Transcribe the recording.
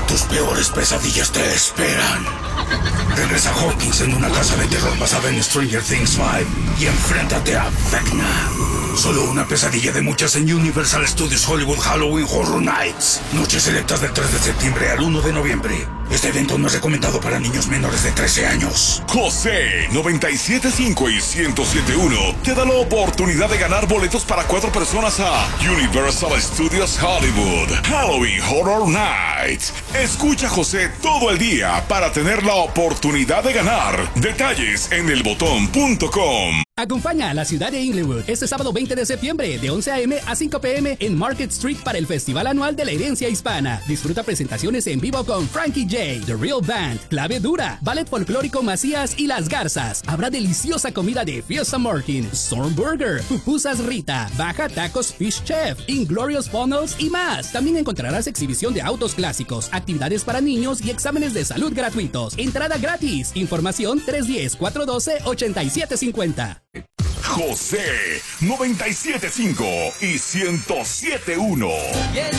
Tus peores pesadillas te esperan. Regresa Hawkins en una casa de terror basada en Stranger Things 5 y enfréntate a Vecna. Solo una pesadilla de muchas en Universal Studios Hollywood Halloween Horror Nights. Noches selectas del 3 de septiembre al 1 de noviembre. Este evento no es recomendado para niños menores de 13 años. José 97.5 y 107.1 te da la oportunidad de ganar boletos para 4 personas a Universal Studios Hollywood Halloween Horror Nights. Escucha a José todo el día para tener la oportunidad de ganar. Detalles en elbotón.com. Acompaña a la ciudad de Inglewood este sábado 20 de septiembre de 11 a.m. a 5 p.m. en Market Street para el Festival Anual de la Herencia Hispana. Disfruta presentaciones en vivo con Frankie J, The Real Band, Clave Dura, Ballet Folclórico Macías y Las Garzas. Habrá deliciosa comida de Fiesta Martin, Storm Burger, Pupusas Rita, Baja Tacos Fish Chef, Inglorious Funnels y más. También encontrarás exhibición de autos clásicos, actividades para niños y exámenes de salud gratuitos. Entrada gratis. Información 310-412-8750. José 97.5 y 107.1.